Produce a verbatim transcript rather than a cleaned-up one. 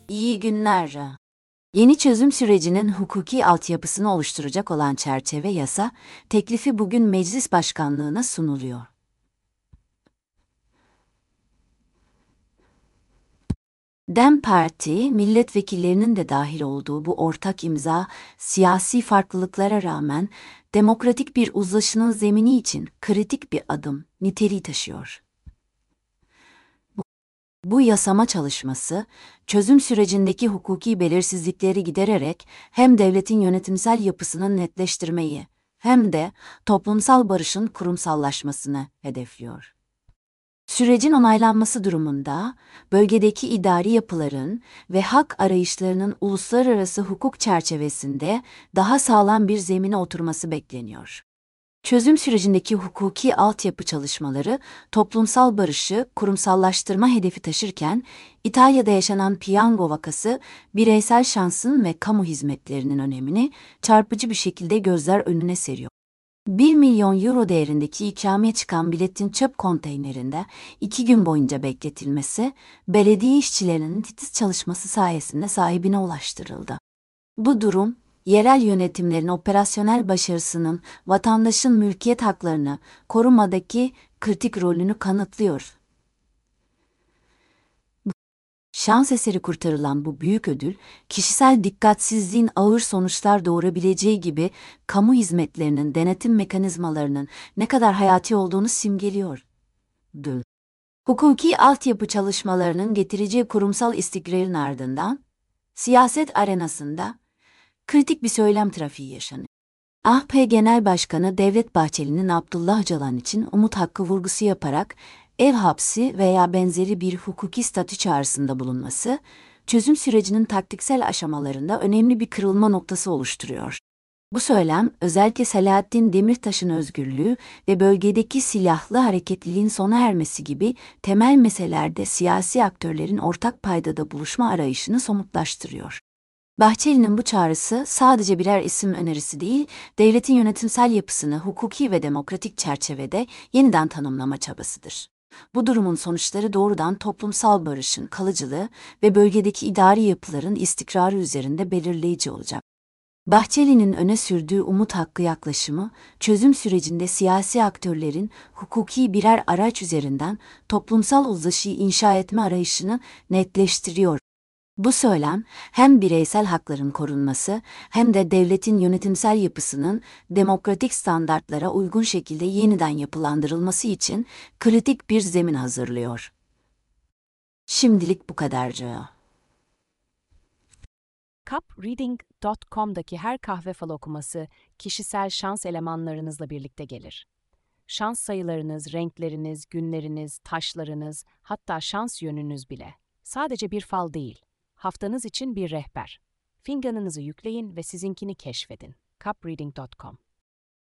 İyi günler. Yeni çözüm sürecinin hukuki altyapısını oluşturacak olan çerçeve yasa teklifi bugün Meclis Başkanlığına sunuluyor. DEM Parti, milletvekillerinin de dahil olduğu bu ortak imza, siyasi farklılıklara rağmen demokratik bir uzlaşının zemini için kritik bir adım niteliği taşıyor. Bu yasama çalışması, çözüm sürecindeki hukuki belirsizlikleri gidererek hem devletin yönetimsel yapısını netleştirmeyi hem de toplumsal barışın kurumsallaşmasını hedefliyor. Sürecin onaylanması durumunda, bölgedeki idari yapıların ve hak arayışlarının uluslararası hukuk çerçevesinde daha sağlam bir zemine oturması bekleniyor. Çözüm sürecindeki hukuki altyapı çalışmaları, toplumsal barışı kurumsallaştırma hedefi taşırken, İtalya'da yaşanan piyango vakası, bireysel şansın ve kamu hizmetlerinin önemini çarpıcı bir şekilde gözler önüne seriyor. bir milyon euro değerindeki ikramiye çıkan biletin çöp konteynerinde iki gün boyunca bekletilmesi, belediye işçilerinin titiz çalışması sayesinde sahibine ulaştırıldı. Bu durum, yerel yönetimlerin operasyonel başarısının vatandaşın mülkiyet haklarını korumadaki kritik rolünü kanıtlıyor. Şans eseri kurtarılan bu büyük ödül, kişisel dikkatsizliğin ağır sonuçlar doğurabileceği gibi kamu hizmetlerinin denetim mekanizmalarının ne kadar hayati olduğunu simgeliyor. Dün, hukuki altyapı çalışmalarının getireceği kurumsal istikrarın ardından, siyaset arenasında kritik bir söylem trafiği yaşanıyor. A H P Genel Başkanı Devlet Bahçeli'nin Abdullah Öcalan için umut hakkı vurgusu yaparak ev hapsi veya benzeri bir hukuki statü çağrısında bulunması, çözüm sürecinin taktiksel aşamalarında önemli bir kırılma noktası oluşturuyor. Bu söylem, özellikle Selahattin Demirtaş'ın özgürlüğü ve bölgedeki silahlı hareketliliğin sona ermesi gibi temel meselelerde siyasi aktörlerin ortak paydada buluşma arayışını somutlaştırıyor. Bahçeli'nin bu çağrısı sadece birer isim önerisi değil, devletin yönetimsel yapısını hukuki ve demokratik çerçevede yeniden tanımlama çabasıdır. Bu durumun sonuçları doğrudan toplumsal barışın kalıcılığı ve bölgedeki idari yapıların istikrarı üzerinde belirleyici olacak. Bahçeli'nin öne sürdüğü umut hakkı yaklaşımı, çözüm sürecinde siyasi aktörlerin hukuki birer araç üzerinden toplumsal uzlaşıyı inşa etme arayışını netleştiriyor. Bu söylem, hem bireysel hakların korunması hem de devletin yönetimsel yapısının demokratik standartlara uygun şekilde yeniden yapılandırılması için kritik bir zemin hazırlıyor. Şimdilik bu kadarcık. cup reading nokta com'daki her kahve falı okuması kişisel şans elemanlarınızla birlikte gelir. Şans sayılarınız, renkleriniz, günleriniz, taşlarınız, hatta şans yönünüz bile. Sadece bir fal değil, haftanız için bir rehber. Fincanınızı yükleyin ve sizinkini keşfedin. cup reading nokta com